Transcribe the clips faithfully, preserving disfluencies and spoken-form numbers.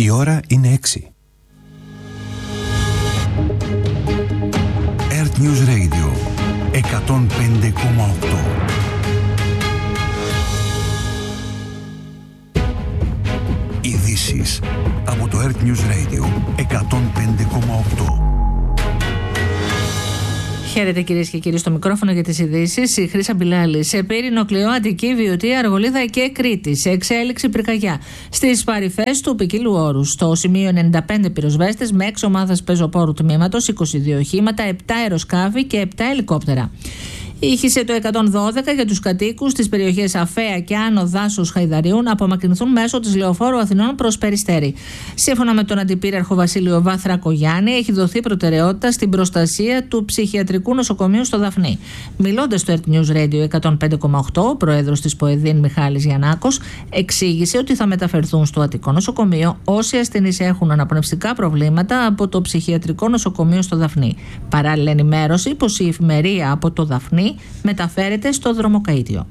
Η ώρα είναι έξι. Earth News Radio εκατόν πέντε κόμμα οκτώ. Ειδήσεις από το Earth News Radio εκατόν πέντε κόμμα οκτώ. Χαίρετε κυρίες και κύριοι, στο μικρόφωνο για τις ειδήσεις η Χρύσα Μπιλάλη. Σε Πύρινο, Κλειό, Αττική, Βιωτία, Αργολίδα και Κρήτη. Σε εξέλιξη πυρκαγιά. Στις παρυφές του ποικίλου όρους. Στο σημείο ενενήντα πέντε πυροσβέστες με έξι ομάδες πεζοπόρου τμήματος, είκοσι δύο οχήματα, επτά αεροσκάφη και επτά ελικόπτερα. Ήχησε το εκατόν δώδεκα για τους κατοίκους στις περιοχές Αφαία και Άνω Δάσους Χαϊδαριού να απομακρυνθούν μέσω της Λεωφόρου Αθηνών προς Περιστέρι. Σύμφωνα με τον Αντιπύραρχο Βασίλειο Βάθρακογιάννη, έχει δοθεί προτεραιότητα στην προστασία του ψυχιατρικού νοσοκομείου στο Δαφνί. Μιλώντας στο Earth News Radio εκατόν πέντε κόμμα οκτώ, ο πρόεδρος της ΠΟΕΔΗΝ Μιχάλης Γιαννάκος εξήγησε ότι θα μεταφερθούν στο Αττικό νοσοκομείο όσοι ασθενείς έχουν αναπνευστικά προβλήματα από το ψυχιατρικό νοσοκομείο στο Δαφνί. Παράλληλα, ενημέρωση πως η εφημερία από το Δαφνί μεταφέρεται στο Δρομοκαΐτιο.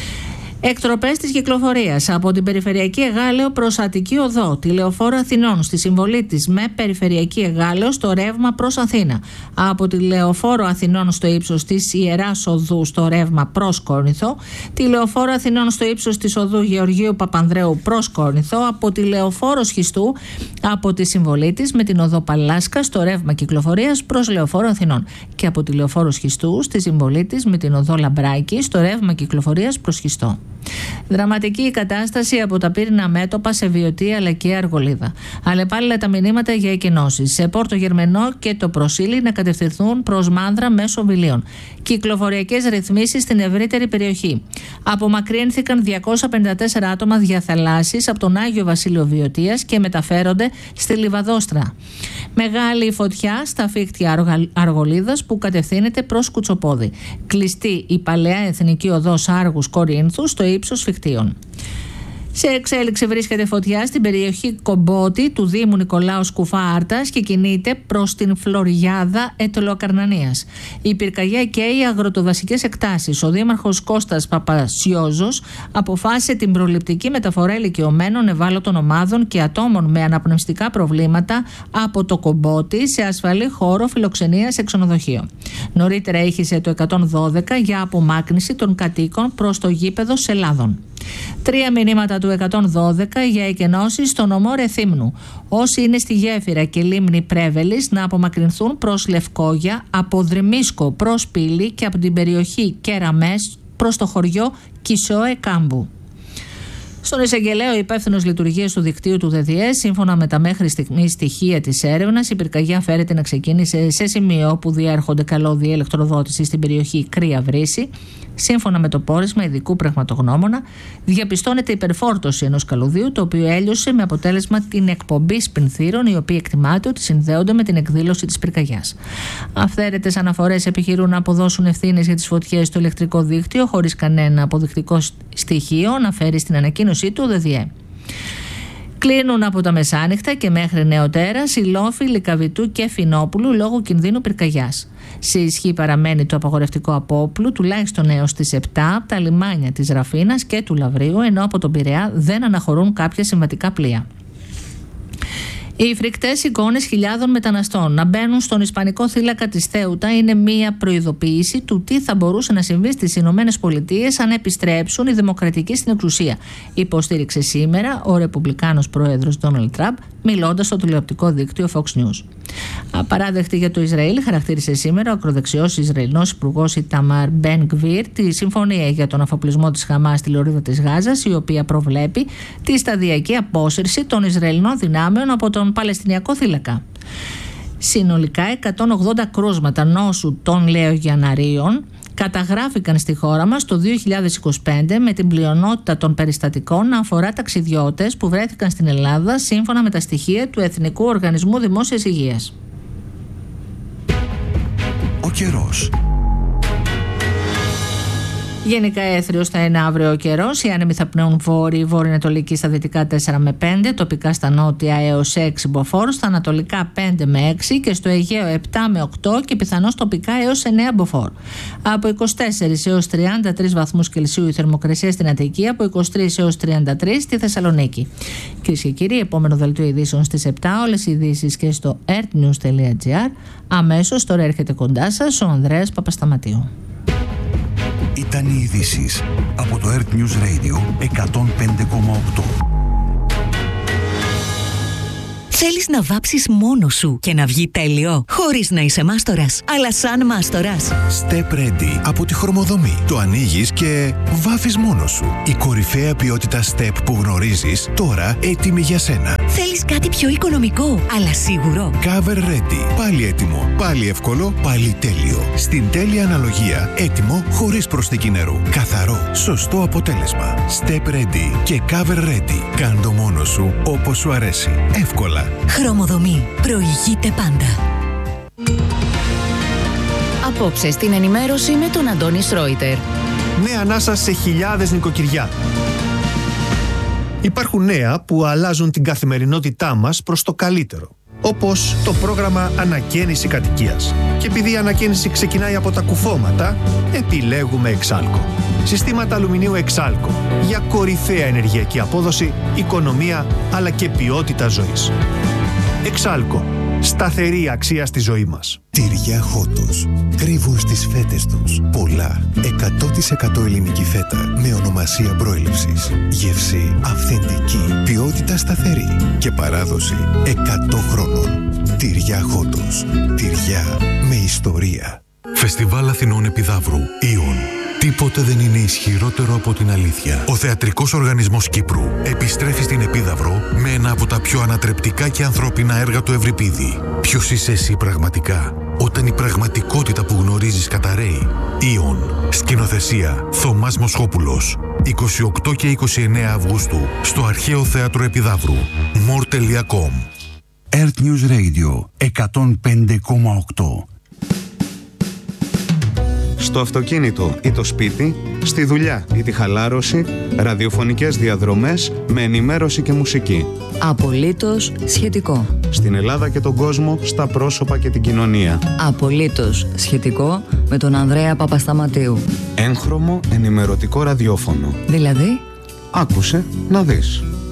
Εκτροπές της κυκλοφορίας από την Περιφερειακή Εγάλεο προς Αττική Οδό, τη Λεωφόρο Αθηνών στη συμβολή της με Περιφερειακή Εγάλεο στο ρεύμα προς Αθήνα. Από τη Λεωφόρο Αθηνών στο ύψος της Ιεράς Οδού στο ρεύμα προς Κόρινθο, τη Λεωφόρο Αθηνών στο ύψος της Οδού Γεωργίου Παπανδρέου προς Κόρινθο, από τη Λεωφόρο Σχιστού από τη συμβολή της με την Οδό Παλάσκα στο ρεύμα κυκλοφορίας προς Λεωφόρο Αθηνών και από τη Λεωφόρο Σχιστού στη συμβολή της με την Οδό Λαμπράκη στο ρεύμα κυκλοφορίας προς Σχιστό. Δραματική η κατάσταση από τα πύρινα μέτωπα σε Βιωτία αλλά και Αργολίδα. Αλλεπάλληλα τα μηνύματα για εκκοινώσεις. Σε Πόρτο Γερμενό και το Προσίλι να κατευθυνθούν προς Μάνδρα μέσω Βιλίων. Κυκλοφοριακές ρυθμίσεις στην ευρύτερη περιοχή. Απομακρύνθηκαν διακόσια πενήντα τέσσερα άτομα διαθαλάσσης από τον Άγιο Βασίλειο Βιωτίας και μεταφέρονται στη Λιβαδόστρα. Μεγάλη φωτιά στα φύκτια Αργολίδας που κατευθύνεται προς Κουτσοπόδι. Κλειστή η παλαιά εθνική οδός Άργους Κορίνθου στο ύψος Φικτίων. Σε εξέλιξη βρίσκεται φωτιά στην περιοχή Κομπότη του Δήμου Νικολάου Σκουφά Άρτας και κινείται προς την Φλωριάδα Ετωλοκαρνανίας. Η πυρκαγιά καίει αγροτοδασικές εκτάσεις. Ο Δήμαρχος Κώστας Παπασιόζος αποφάσισε την προληπτική μεταφορά ηλικιωμένων ευάλωτων ομάδων και ατόμων με αναπνευστικά προβλήματα από το Κομπότη σε ασφαλή χώρο φιλοξενίας σε ξενοδοχείο. Νωρίτερα ήχησε το εκατόν δώδεκα για απομάκρυνση των κατοίκων προς το γήπεδο Σελάδων. Τρία μηνύματα του εκατόν δώδεκα για εκενώσεις στο νομό Ρεθύμνου. Όσοι είναι στη γέφυρα και λίμνη Πρέβελης να απομακρυνθούν προς Λευκόγια, από Δρυμίσκο προς Πύλη και από την περιοχή Κεραμές προς το χωριό Κισόε Κάμπου. Στον εισαγγελέο υπεύθυνος λειτουργίας του δικτύου του ΔΔΕ, σύμφωνα με τα μέχρι στιγμή στοιχεία της έρευνας, η πυρκαγιά φέρεται να ξεκίνησε σε σημείο όπου διέρχονται καλώδια ηλεκτροδότηση στην περιοχή Κρύα Βρύση. Σύμφωνα με το πόρισμα ειδικού πραγματογνώμονα, διαπιστώνεται υπερφόρτωση ενός καλωδίου, το οποίο έλειωσε με αποτέλεσμα την εκπομπή σπινθύρων, οι οποίοι εκτιμάται ότι συνδέονται με την εκδήλωση της πυρκαγιάς. Αυθαίρετες αναφορές επιχειρούν να αποδώσουν ευθύνες για τις φωτιές στο ηλεκτρικό δίκτυο, χωρίς κανένα αποδεικτικό στοιχείο να φέρει στην ανακοίνωσή του ο ΔΔΕ. Κλείνουν από τα μεσάνυχτα και μέχρι νεοτέρας οι λόφοι Λυκαβητού και Φινόπουλου λόγω κινδύνου πυρκαγιάς. Σε ισχύ παραμένει το απαγορευτικό απόπλου τουλάχιστον έως τις επτά από τα λιμάνια της Ραφίνας και του Λαβρίου, ενώ από τον Πειραιά δεν αναχωρούν κάποια συμβατικά πλοία. Οι φρικτές εικόνες χιλιάδων μεταναστών να μπαίνουν στον ισπανικό θύλακα της Θέουτα είναι μία προειδοποίηση του τι θα μπορούσε να συμβεί στις Ηνωμένες Πολιτείες αν επιστρέψουν οι δημοκρατικοί στην εξουσία, υποστήριξε σήμερα ο Ρεπουμπλικάνος πρόεδρος Ντόναλντ Τραμπ, μιλώντας στο τηλεοπτικό δίκτυο Fox News. Απαράδεκτη για το Ισραήλ, χαρακτήρισε σήμερα ο ακροδεξιός Ισραηλινός υπουργός Ιταμάρ Μπεν Γκβίρ τη συμφωνία για τον αφοπλισμό της Χαμάς στη λωρίδα της Γάζας, η οποία προβλέπει τη σταδιακή απόσυρση των Ισραηλινών δυνάμεων από τον Παλαιστινιακό θύλακα. Συνολικά εκατόν ογδόντα κρούσματα νόσου των λεογιαναρίων καταγράφηκαν στη χώρα μας το δύο χιλιάδες είκοσι πέντε, με την πλειονότητα των περιστατικών να αφορά ταξιδιώτες που βρέθηκαν στην Ελλάδα, σύμφωνα με τα στοιχεία του Εθνικού Οργανισμού Δημόσιας Υγείας. Ο καιρός. Γενικά έθριος θα είναι αύριο ο καιρός. Οι άνεμοι θα πνέουν βόρειοι, βόρειο-ανατολική στα δυτικά τέσσερα με πέντε, τοπικά στα νότια έως έξι μποφόρ, στα ανατολικά πέντε με έξι και στο Αιγαίο επτά με οκτώ και πιθανώς τοπικά έως εννέα μποφόρ. Από είκοσι τέσσερις έως τριάντα τρεις βαθμούς Κελσίου η θερμοκρασία στην Αττική, από είκοσι τρεις έως τριάντα τρεις στη Θεσσαλονίκη. Κυρίες και κύριοι, επόμενο δελτίο ειδήσεων στις επτά, όλες οι ειδήσεις και στο ertnews τελεία gr. Αμέσως τώρα έρχεται κοντά σας ο Ανδρέας Παπασταματίου. Ήταν οι ειδήσεις από το Earth News Radio εκατόν πέντε κόμμα οκτώ. Θέλεις να βάψεις μόνος σου και να βγει τέλειο, χωρίς να είσαι μάστορας, αλλά σαν μάστορας. Step Ready από τη Χρωμοδομή. Το ανοίγεις και βάφεις μόνος σου. Η κορυφαία ποιότητα Step που γνωρίζεις, τώρα έτοιμη για σένα. Θέλεις κάτι πιο οικονομικό, αλλά σίγουρο. Cover Ready. Πάλι έτοιμο, πάλι εύκολο, πάλι τέλειο. Στην τέλεια αναλογία, έτοιμο χωρίς προσθήκη νερού. Καθαρό, σωστό αποτέλεσμα. Step Ready και Cover Ready. Κάν' το μόνος σου όπως σου αρέσει. Εύκολα. Χρωμοδομή. Προηγείται πάντα. Απόψε στην ενημέρωση με τον Αντώνη Σρόιτερ. Νέα ανάσα σε χιλιάδες νοικοκυριά. Υπάρχουν νέα που αλλάζουν την καθημερινότητά μας προς το καλύτερο. Όπως το πρόγραμμα Ανακαίνιση Κατοικίας. Και επειδή η ανακαίνιση ξεκινάει από τα κουφώματα, επιλέγουμε Εξάλκο. Συστήματα αλουμινίου Εξάλκο για κορυφαία ενεργειακή απόδοση, οικονομία αλλά και ποιότητα ζωής. Εξάλκο. Σταθερή αξία στη ζωή μας. Τυριά Χότος. Κρύβουν στις φέτες τους πολλά εκατό τοις εκατό ελληνική φέτα με ονομασία προέλευσης. Γεύση αυθεντική, ποιότητα σταθερή και παράδοση εκατό χρόνων. Τυριά Χότος. Τυριά με ιστορία. Φεστιβάλ Αθηνών Επιδαύρου. Ιον. Τίποτε δεν είναι ισχυρότερο από την αλήθεια. Ο Θεατρικός Οργανισμός Κύπρου επιστρέφει στην Επίδαυρο με ένα από τα πιο ανατρεπτικά και ανθρώπινα έργα του Ευρυπίδη. Ποιος είσαι εσύ πραγματικά, όταν η πραγματικότητα που γνωρίζεις καταραίει? Ιον. Σκηνοθεσία Θωμάς Μοσχόπουλος. είκοσι οκτώ και είκοσι εννέα Αυγούστου στο Αρχαίο Θέατρο Επιδαύρου. more τελεία com. Earth News Radio εκατόν πέντε κόμμα οκτώ. Στο αυτοκίνητο ή το σπίτι, στη δουλειά ή τη χαλάρωση, ραδιοφωνικές διαδρομές με ενημέρωση και μουσική. Απολύτως σχετικό. Στην Ελλάδα και τον κόσμο, στα πρόσωπα και την κοινωνία. Απολύτως σχετικό με τον Ανδρέα Παπασταματίου. Έγχρωμο ενημερωτικό ραδιόφωνο. Δηλαδή, άκουσε να δεις.